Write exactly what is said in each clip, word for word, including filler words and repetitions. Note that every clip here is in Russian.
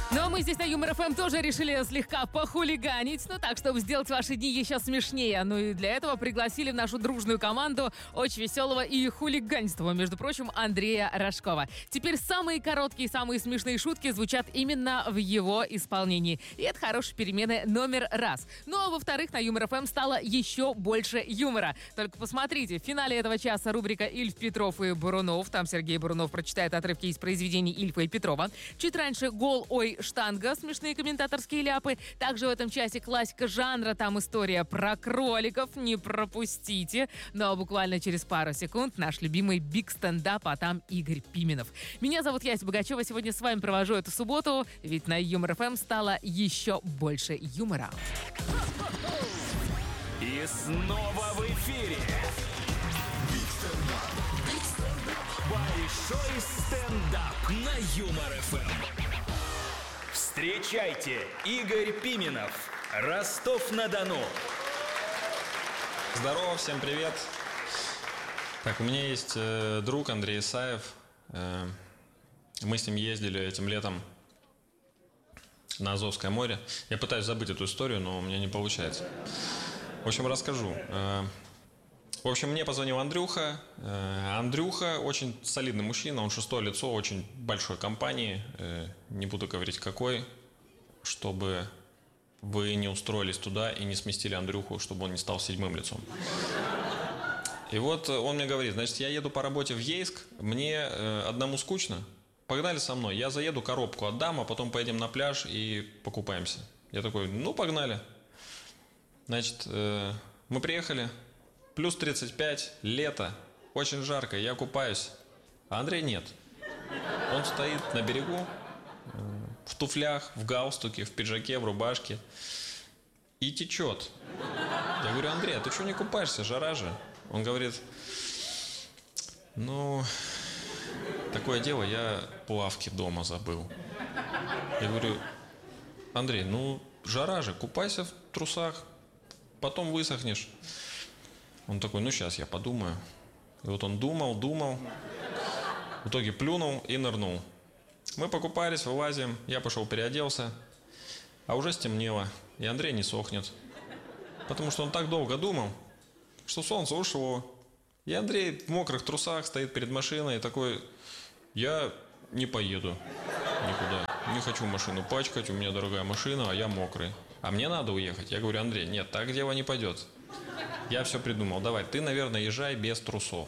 Ну а мы здесь на Юмор ФМ тоже решили слегка похулиганить, ну так, чтобы сделать ваши дни еще смешнее. Ну и для этого пригласили в нашу дружную команду очень веселого и хулиганистого, между прочим, Андрея Рожкова. Теперь самые короткие, самые смешные шутки звучат именно в его исполнении. И это хорошая перемена номер раз. Ну а во-вторых, на Юмор ФМ стало еще больше юмора. Только посмотрите, в финале этого часа рубрика «Ильф, Петров и Бурунов». Там Сергей Бурунов прочитает отрывки из произведений Ильфа и Петрова. Чуть раньше «Гол, ой, штанга», смешные комментаторские ляпы. Также в этом часе классика жанра, там история про кроликов, не пропустите. Но буквально через пару секунд наш любимый биг стендап, а там Игорь Пименов. Меня зовут Яся Богачева, сегодня с вами провожу эту субботу, ведь на Юмор ФМ стало еще больше юмора. И снова в эфире большой стендап на Юмор ФМ. Встречайте, Игорь Пименов, Ростов-на-Дону. Здорово, всем привет. Так, у меня есть э, друг Андрей Исаев. Э, мы с ним ездили этим летом на Азовское море. Я пытаюсь забыть эту историю, но у меня не получается. В общем, расскажу. Э, в общем, мне позвонил Андрюха. Э, Андрюха очень солидный мужчина, он шестое лицо очень большой компании. Э, не буду говорить какой, чтобы вы не устроились туда и не сместили Андрюху, чтобы он не стал седьмым лицом. И вот он мне говорит, значит, я еду по работе в Ейск, мне э, одному скучно, погнали со мной, я заеду, коробку отдам, а потом поедем на пляж и покупаемся. Я такой, ну, погнали. Значит, э, мы приехали, плюс тридцать пять, лето, очень жарко, я купаюсь, а Андрей нет. Он стоит на берегу, э, в туфлях, в галстуке, в пиджаке, в рубашке и течет. Я говорю, Андрей, а ты что не купаешься, жара же? Он говорит, ну, такое дело, я плавки дома забыл. Я говорю, Андрей, ну, жара же, купайся в трусах, потом высохнешь. Он такой, ну, сейчас я подумаю. И вот он думал, думал, в итоге плюнул и нырнул. Мы покупались, вылазим, я пошел переоделся, а уже стемнело, и Андрей не сохнет. Потому что он так долго думал, что солнце ушло. И Андрей в мокрых трусах стоит перед машиной и такой, я не поеду никуда, не хочу машину пачкать, у меня дорогая машина, а я мокрый. А мне надо уехать. Я говорю, Андрей, нет, так дело не пойдет. Я все придумал, давай, ты, наверное, езжай без трусов.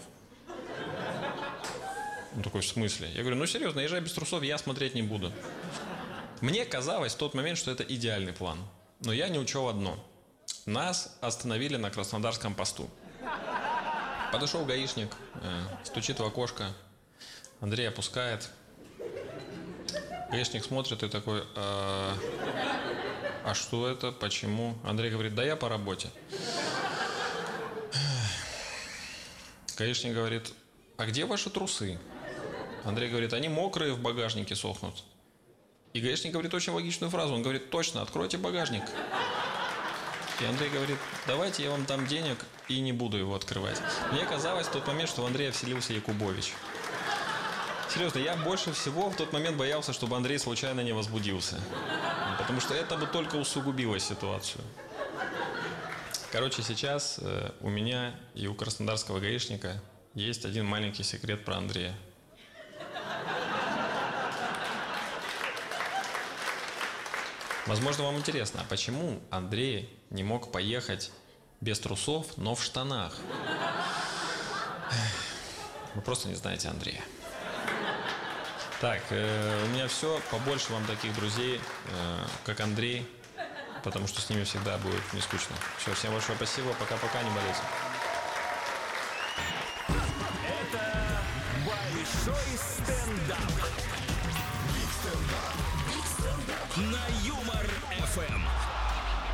Он такой, в смысле? Я говорю, ну серьезно, езжай без трусов, я смотреть не буду. Мне казалось в тот момент, что это идеальный план. Но я не учел одно. Нас остановили на Краснодарском посту. Подошел гаишник, э, стучит в окошко. Андрей опускает. Гаишник смотрит и такой, а, а что это, почему? Андрей говорит, да я по работе. Гаишник говорит, а где ваши трусы? Андрей говорит, они мокрые, в багажнике сохнут. И гаишник говорит очень логичную фразу. Он говорит, точно, откройте багажник. И Андрей говорит, давайте я вам дам денег и не буду его открывать. Мне казалось в тот момент, что в Андрея вселился Якубович. Серьезно, я больше всего в тот момент боялся, чтобы Андрей случайно не возбудился. Потому что это бы только усугубило ситуацию. Короче, сейчас э, у меня и у краснодарского гаишника есть один маленький секрет про Андрея. Возможно, вам интересно, а почему Андрей не мог поехать без трусов, но в штанах? Вы просто не знаете Андрея. Так, э, у меня все. Побольше вам таких друзей, э, как Андрей, потому что с ними всегда будет не скучно. Все, всем большое спасибо. Пока-пока, не болейте. Это большой стендап. На Юмор ФМ.